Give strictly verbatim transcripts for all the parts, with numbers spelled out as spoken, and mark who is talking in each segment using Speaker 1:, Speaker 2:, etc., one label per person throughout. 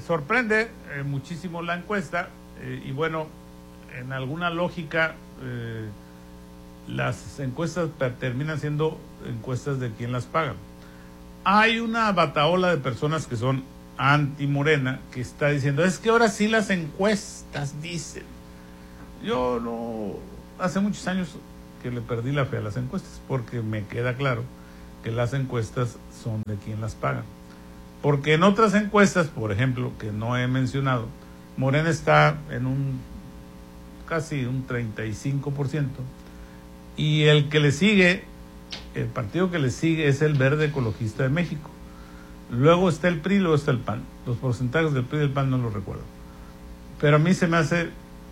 Speaker 1: sorprende eh, muchísimo la encuesta eh, y bueno, en alguna lógica eh, las encuestas terminan siendo encuestas de quien las paga. Hay una batahola de personas que son anti-Morena que está diciendo, es que ahora sí las encuestas dicen. Yo no, hace muchos años que le perdí la fe a las encuestas, porque me queda claro que las encuestas son de quien las paga. Porque en otras encuestas, por ejemplo, que no he mencionado, Morena está en un casi un treinta y cinco por ciento, y el que le sigue, el partido que le sigue es el Verde Ecologista de México. Luego está el P R I, luego está el P A N. Los porcentajes del P R I y del P A N no los recuerdo. Pero a mí se me hace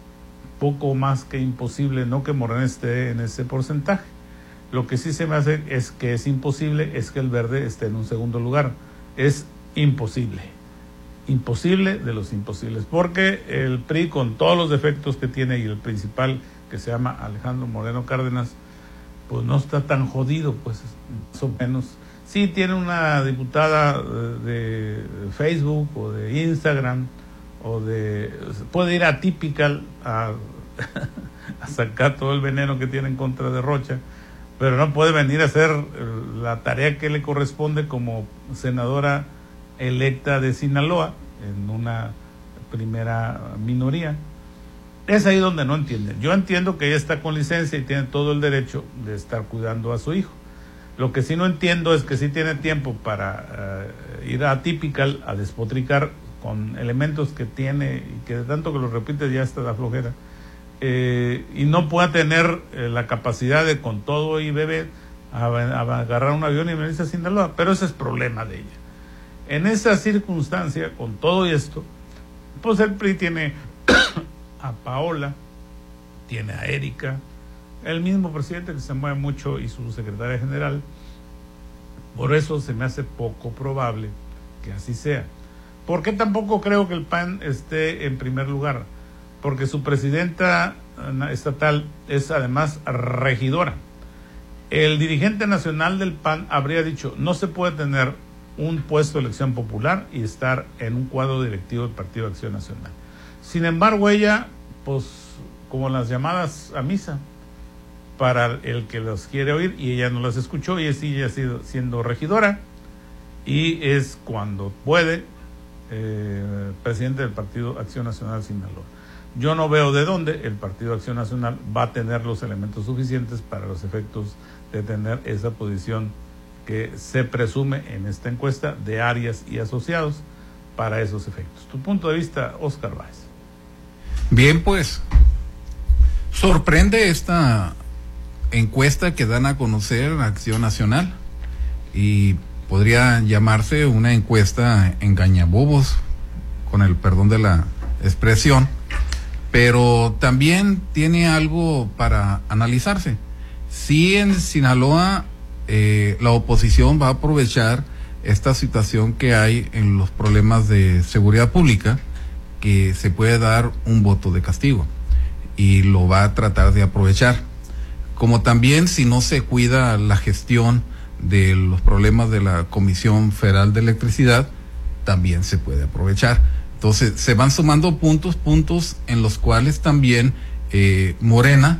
Speaker 1: poco más que imposible no que Morena esté en ese porcentaje. Lo que sí se me hace es que es imposible es que el Verde esté en un segundo lugar. Es imposible. Imposible de los imposibles. Porque el P R I, con todos los defectos que tiene, y el principal, que se llama Alejandro Moreno Cárdenas, pues no está tan jodido, pues más o menos. Sí tiene una diputada de Facebook o de Instagram, o de puede ir a Typical a, a sacar todo el veneno que tiene en contra de Rocha, pero no puede venir a hacer la tarea que le corresponde como senadora electa de Sinaloa en una primera minoría. Es ahí donde no entienden. Yo entiendo que ella está con licencia y tiene todo el derecho de estar cuidando a su hijo. Lo que sí no entiendo es que sí tiene tiempo para uh, ir a Typical a despotricar con elementos que tiene y que de tanto que lo repite ya está la flojera, eh, y no pueda tener eh, la capacidad de con todo y bebé a, a agarrar un avión y venirse a Sinaloa, pero ese es problema de ella. En esa circunstancia, con todo esto, pues el P R I tiene a Paola, tiene a Erika, el mismo presidente que se mueve mucho y su secretaria general. Por eso se me hace poco probable que así sea. ¿Por qué tampoco creo que el P A N esté en primer lugar? Porque su presidenta estatal es además regidora. El dirigente nacional del P A N habría dicho, no se puede tener un puesto de elección popular y estar en un cuadro directivo del Partido de Acción Nacional. Sin embargo, ella, pues, como las llamadas a misa, para el que los quiere oír, y ella no las escuchó, y sigue siendo regidora, y es cuando puede eh, presidente del Partido Acción Nacional Sinaloa. Yo no veo de dónde el Partido Acción Nacional va a tener los elementos suficientes para los efectos de tener esa posición que se presume en esta encuesta de Arias y asociados para esos efectos. Tu punto de vista, Óscar Báez.
Speaker 2: Bien, pues sorprende esta encuesta que dan a conocer Acción Nacional, y podría llamarse una encuesta engañabobos, con el perdón de la expresión, pero también tiene algo para analizarse. Si en Sinaloa eh, la oposición va a aprovechar esta situación que hay en los problemas de seguridad pública, que se puede dar un voto de castigo, y lo va a tratar de aprovechar. Como también, si no se cuida la gestión de los problemas de la Comisión Federal de Electricidad, también se puede aprovechar. Entonces, se van sumando puntos, puntos en los cuales también eh, Morena,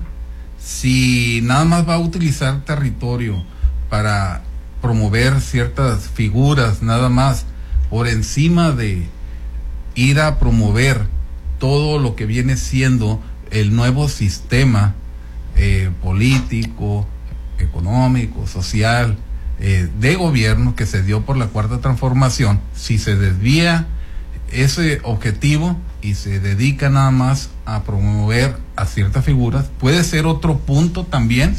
Speaker 2: si nada más va a utilizar territorio para promover ciertas figuras, nada más, por encima de ir a promover todo lo que viene siendo el nuevo sistema eh, político, económico, social, eh, de gobierno que se dio por la Cuarta Transformación, si se desvía ese objetivo y se dedica nada más a promover a ciertas figuras, puede ser otro punto también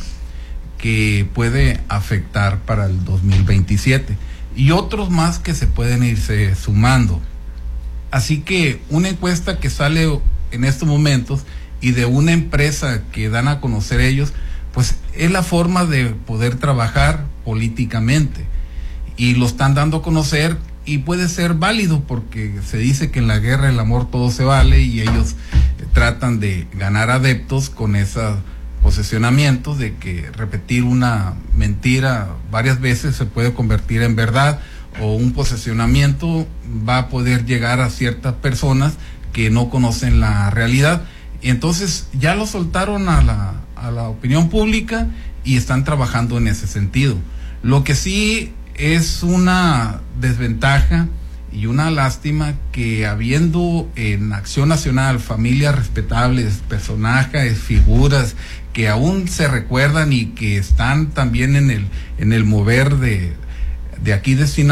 Speaker 2: que puede afectar para el dos mil veintisiete, y otros más que se pueden irse sumando. Así que una encuesta que sale en estos momentos y de una empresa que dan a conocer ellos, pues es la forma de poder trabajar políticamente, y lo están dando a conocer, y puede ser válido porque se dice que en la guerra el amor todo se vale, y ellos eh, tratan de ganar adeptos con esos posesionamientos de que repetir una mentira varias veces se puede convertir en verdad, o un posesionamiento va a poder llegar a ciertas personas que no conocen la realidad. Y entonces ya lo soltaron a la, a la opinión pública y están trabajando en ese sentido. Lo que sí es una desventaja y una lástima que habiendo en Acción Nacional familias respetables, personajes, figuras que aún se recuerdan y que están también en el, en el mover de, de aquí de Sinaloa,